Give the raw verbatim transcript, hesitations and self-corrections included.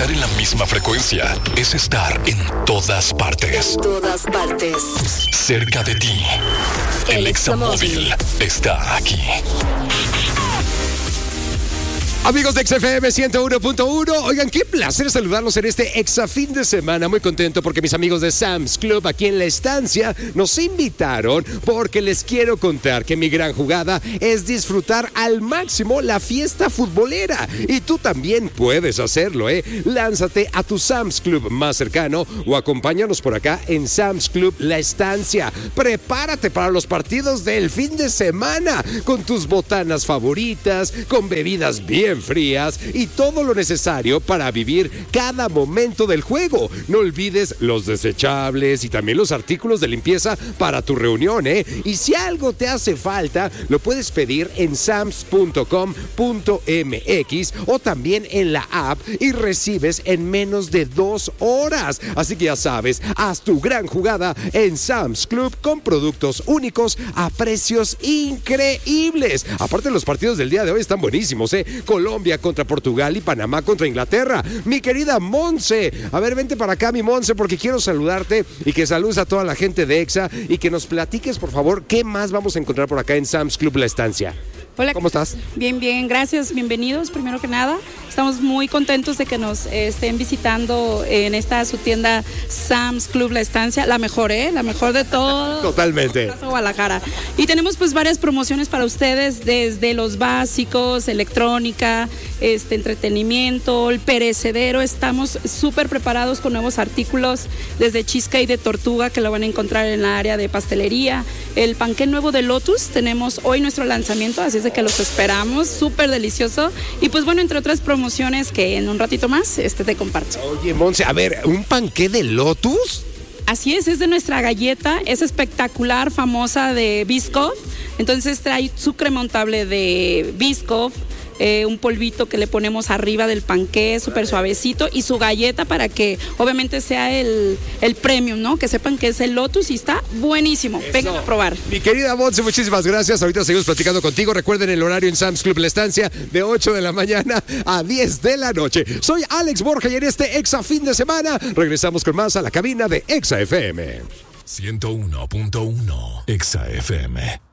Estar en la misma frecuencia es estar en todas partes. En todas partes. Cerca de ti. El, El Examóvil está aquí. Amigos de X F M ciento uno punto uno, oigan, qué placer saludarlos en este Exa fin de semana. Muy contento porque mis amigos de Sam's Club aquí en La Estancia nos invitaron porque les quiero contar que mi gran jugada es disfrutar al máximo la fiesta futbolera. Y tú también puedes hacerlo, ¿eh? Lánzate a tu Sam's Club más cercano o acompáñanos por acá en Sam's Club La Estancia. Prepárate para los partidos del fin de semana con tus botanas favoritas, con bebidas bien frías y todo lo necesario para vivir cada momento del juego. No olvides los desechables y también los artículos de limpieza para tu reunión, ¿eh? Y si algo te hace falta, lo puedes pedir en sams punto com punto m x o también en la app y recibes en menos de dos horas. Así que ya sabes, haz tu gran jugada en Sam's Club con productos únicos a precios increíbles. Aparte, los partidos del día de hoy están buenísimos, ¿eh? Colombia contra Portugal y Panamá contra Inglaterra. Mi querida Monse, a ver, vente para acá, mi Monse, porque quiero saludarte y que saludes a toda la gente de Exa y que nos platiques, por favor, qué más vamos a encontrar por acá en Sam's Club La Estancia. Hola. ¿Cómo estás? Bien, bien, gracias, bienvenidos, primero que nada. Estamos muy contentos de que nos eh, estén visitando en esta su tienda Sam's Club La Estancia, la mejor, ¿eh? La mejor de todo. Totalmente. Guadalajara. Y tenemos pues varias promociones para ustedes, desde los básicos, electrónica, este entretenimiento, el perecedero. Estamos súper preparados con nuevos artículos, desde cheesecake de tortuga, que lo van a encontrar en la área de pastelería. El panqué nuevo de Lotus, tenemos hoy nuestro lanzamiento, así es de que los esperamos, súper delicioso. Y pues bueno, entre otras promociones que en un ratito más este, te comparto. Oye, Monse, a ver, ¿un panqué de Lotus? Así es, es de nuestra galleta, es espectacular, famosa de Biscoff. Entonces trae su crema untable de Biscoff, eh, un polvito que le ponemos arriba del panqué, súper suavecito, y su galleta para que obviamente sea el, el premium, ¿no? Que sepan que es el Lotus y está buenísimo. Eso. Vengan a probar. Mi querida Monse, muchísimas gracias. Ahorita seguimos platicando contigo. Recuerden el horario en Sam's Club La Estancia de ocho de la mañana a diez de la noche. Soy Alex Borja y en este Exa fin de semana regresamos con más a la cabina de Exa F M. ciento uno punto uno Exa F M.